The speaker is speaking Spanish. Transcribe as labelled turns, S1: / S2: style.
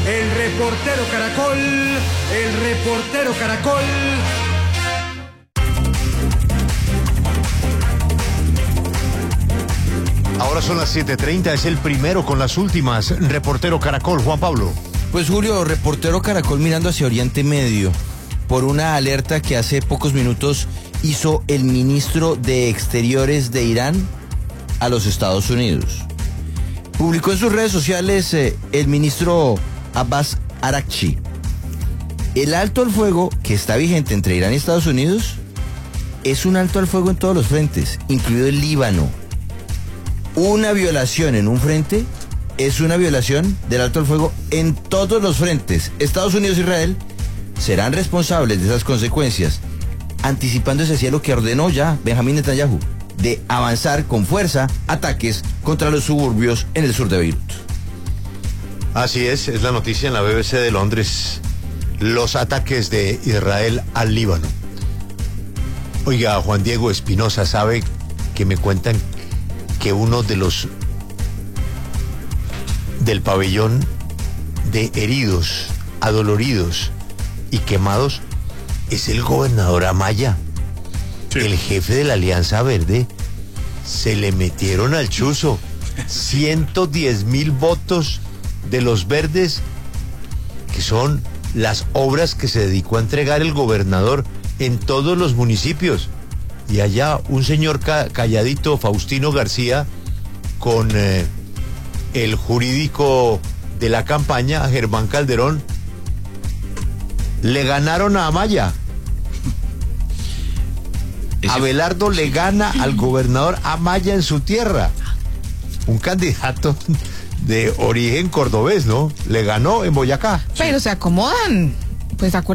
S1: el reportero Caracol, el reportero Caracol.
S2: Ahora son las 7:30, es el primero con las últimas. Reportero Caracol, Juan Pablo.
S3: Pues Julio, reportero Caracol mirando hacia Oriente Medio por una alerta que hace pocos minutos hizo el ministro de Exteriores de Irán a los Estados Unidos. Publicó en sus redes sociales el ministro Abbas Araghchi. El alto al fuego que está vigente entre Irán y Estados Unidos es un alto al fuego en todos los frentes, incluido el Líbano. Una violación en un frente es una violación del alto al fuego en todos los frentes. Estados Unidos e Israel serán responsables de esas consecuencias, anticipándose hacia lo que ordenó ya Benjamín Netanyahu, de avanzar con fuerza ataques contra los suburbios en el sur de Beirut.
S2: Así es la noticia en la BBC de Londres. Los ataques de Israel al Líbano. Oiga, Juan Diego Espinosa, sabe que me cuentan que uno de los del pabellón de heridos, adoloridos y quemados es el gobernador Amaya, sí. El jefe de la Alianza Verde. Se le metieron al chuzo 110,000 votos de los verdes, que son las obras que se dedicó a entregar el gobernador en todos los municipios. Y allá un señor calladito, Faustino García, con el jurídico de la campaña, Germán Calderón, le ganaron a Amaya. Abelardo le gana al gobernador Amaya en su tierra. Un candidato de origen cordobés, ¿no? Le ganó en Boyacá.
S4: Pero se acomodan. Pues